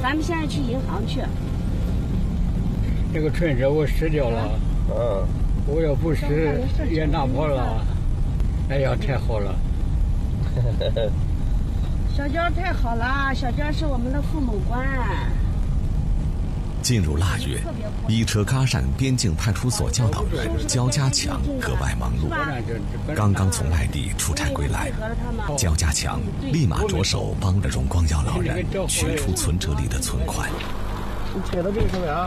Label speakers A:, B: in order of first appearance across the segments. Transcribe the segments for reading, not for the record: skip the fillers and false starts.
A: 咱们现在去银行去。
B: 这个存折我失掉了，我要不失也拿不了。哎呀，太好了！
A: 小娇太好了，小娇是我们的父母官。
C: 进入腊月，伊车喀山边境派出所教导员焦家强格外忙碌。刚刚从外地出差归来，焦家强立马着手帮着荣光耀老人取出存折里的存款。
D: 你贴到这个上面啊，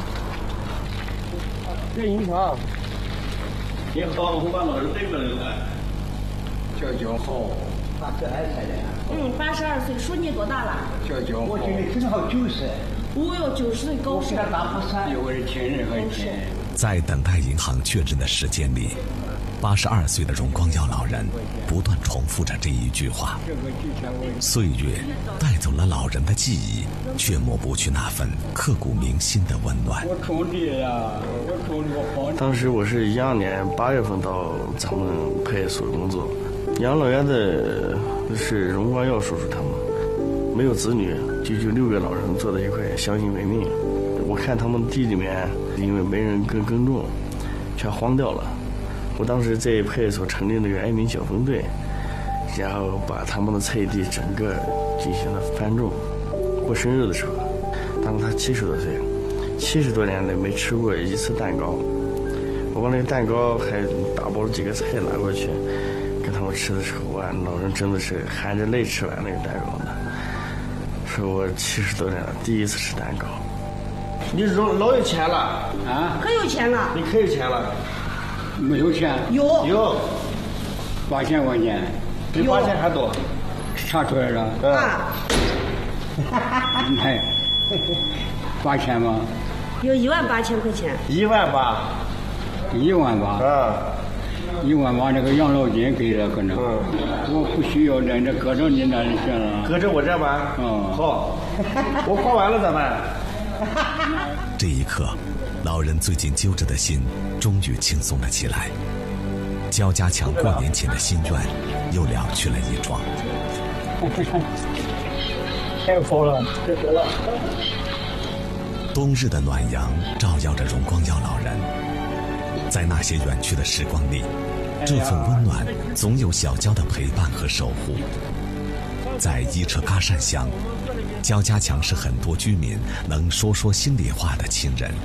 D: 这银行。
E: 你好，我把老人背过来了。
B: 叫好，
D: 他可爱才的。
A: 82岁，叔你多大了？
B: 叫好。
D: 我今年正好90。
A: 哦哟，90岁高寿。
B: 有我的亲人和亲。
C: 在等待银行确认的时间里，82岁的荣光耀老人不断重复着这一句话。岁月带走了老人的记忆，却抹不去那份刻骨铭心的温暖。
B: 我种地呀，
D: 当时我是2012年8月份到咱们派出所工作，养老院的是荣光耀叔叔他们，没有子女，就6个老人坐在一块相依为命。我看他们地里面因为没人耕种，全荒掉了。我当时在派出所成立那个爱民小分队，然后把他们的菜地整个进行了翻种。过生日的时候，当时他70多岁，70多年来没吃过一次蛋糕。我把那个蛋糕还打包了几个菜拿过去，跟他们吃的时候，老人真的是含着泪吃完那个蛋糕呢。说我70多年了第一次吃蛋糕。你老有钱了
B: 啊？
A: 可有钱了？
D: 你可有钱了？
B: 没有钱？
D: 有
B: 8000块钱，
D: 比8000还多。
B: 查出来了？你看，8000吗？
A: 有18000块钱。
D: 18000。
B: 18000。18000这个养老金给了可能。我不需要这搁着你那里去了。
D: 搁着我这吧。好，我花完了咱们。
C: 这一刻，老人最近揪着的心终于轻松了起来。焦家强过年前的心愿又了去了一桩。
B: 太好了，太好了！
C: 冬日的暖阳照耀着荣光耀老人，在那些远去的时光里，这份温暖总有小娇的陪伴和守护。在伊车喀山乡，焦家强是很多居民能说心里话的亲人。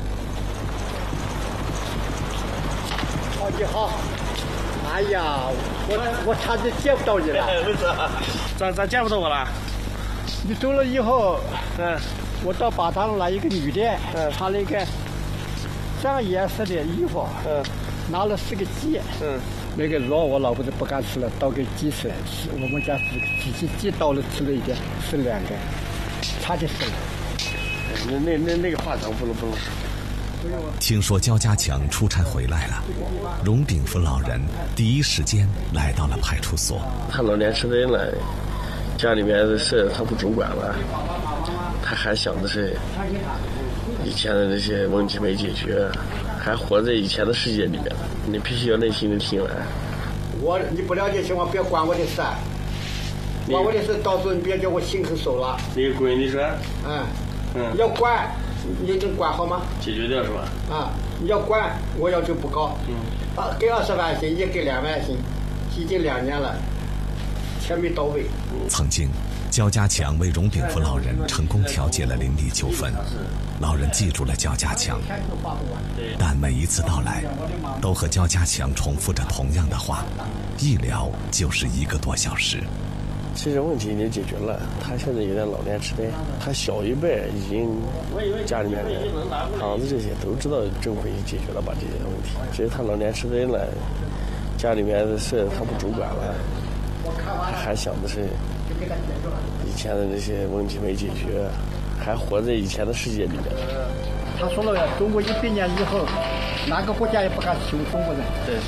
F: 你好，哎呀，我差点见不到你了。
D: 为啥？咋见不到我了？
F: 你走了以后，我到巴塘来一个女的，穿了一个这样颜色的衣服，拿了4个鸡，那个肉我老婆子不敢吃了，倒给鸡吃了。我们家鸡倒了吃了一点，吃了2个，差点死了。
D: 那个话咱不能说。
C: 听说焦家强出差回来了，荣炳福老人第一时间来到了派出所。
D: 他老年痴呆了，家里面的事他不主管了，他还想的是以前的那些问题没解决，还活在以前的世界里面。你必须要耐心的听完。
F: 你不了解情况，别管我的事，管我的事，到时候你别叫我心狠手辣。
D: 那个闺女说，
F: 要管。你能管好吗？
D: 解决掉是吧？
F: 你要管，我要求不高。给20万薪，也给2万薪，已经2年了，钱没到位。
C: 曾经，焦家强为荣炳福老人成功调解了邻里纠纷，老人记住了焦家强，但每一次到来，都和焦家强重复着同样的话，一聊就是1个多小时。
D: 其实问题已经解决了，他现在有点老年痴呆，他小一辈已经家里面的房子这些都知道政府已经解决了吧这些问题，只是他老年痴呆了，家里面的事他不主管了，他还想的是以前的那些问题没解决，还活在以前的世界里面。
F: 他说了，中国100年以后，哪个国家也不敢欺负中国人。
D: 对。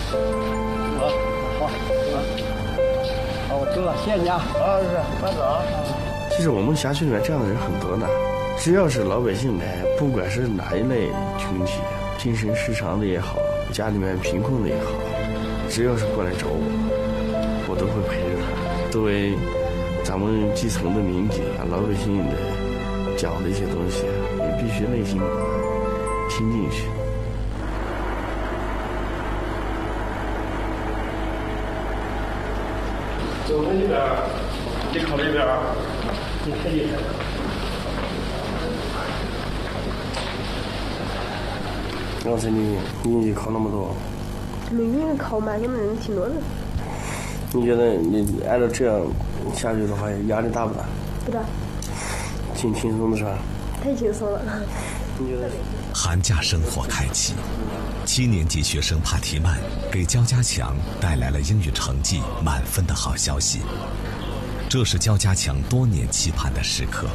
F: 好，我走了，谢谢你啊！
D: 是，慢走啊。其实我们辖区里面这样的人很多呢，只要是老百姓来，不管是哪一类群体，精神失常的也好，家里面贫困的也好，只要是过来找我，我都会陪着他。作为咱们基层的民警，老百姓的讲的一些东西，也必须内心听进去。
E: 走这边，你靠这边，你太厉害了。
D: 刚才你英语考那么多，
G: 没英语考嘛，你们人挺多的。
D: 你觉得你按照这样下去的话，压力大不大？
G: 不大，
D: 挺轻松的是吧？
G: 太轻松了。
D: 你觉得？
C: 寒假生活开启，7年级学生帕提曼给焦家强带来了英语成绩满分的好消息。这是焦家强多年期盼的时刻。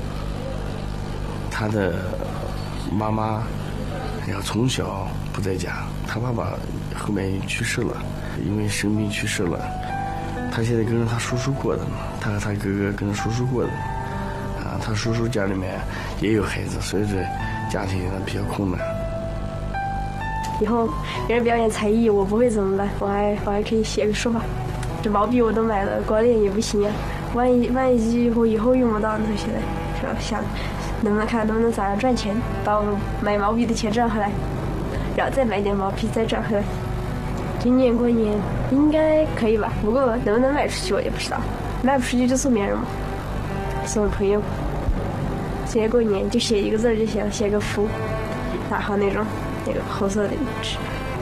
D: 他的妈妈从小不在家，他爸爸后面去世了，因为生病去世了。他现在跟着他叔叔过的嘛，他和他哥哥跟着叔叔过的，他叔叔家里面也有孩子，所以说家庭比较困难。
G: 以后别人表演才艺，我不会怎么办？我还可以写个书法，这毛笔我都买了，光练也不行啊。万一以后用不到那些，是吧？想能不能咋样赚钱，把我买毛笔的钱赚回来，然后再买点毛笔再赚回来。今年过年应该可以吧？不过能不能卖出去我也不知道，卖不出去就送别人嘛，送朋友。今年过年就写一个字就行了，写个福，打好那个红色的纸。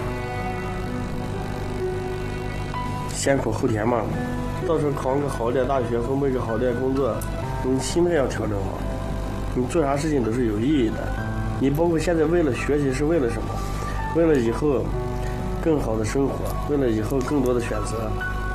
D: 先苦后甜嘛，到时候考个好点大学，分配个好点工作，你心态要调整好。你做啥事情都是有意义的，你包括现在为了学习是为了什么？为了以后更好的生活，为了以后更多的选择。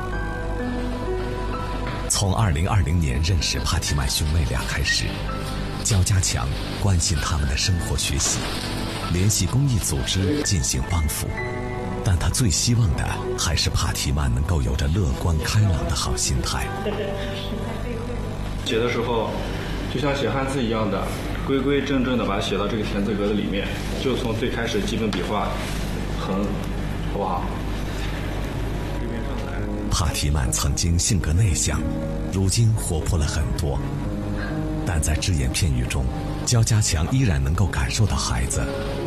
C: 从2020年认识帕提曼兄妹俩开始，焦家强关心他们的生活学习，联系公益组织进行帮扶，但他最希望的还是帕提曼能够有着乐观开朗的好心态。
E: 写的时候就像写汉字一样的，规规正正的把它写到这个田字格的里面，就从最开始基本笔画横，好不好？
C: 帕提曼曾经性格内向，如今活泼了很多，但在只言片语中，焦家强依然能够感受到孩子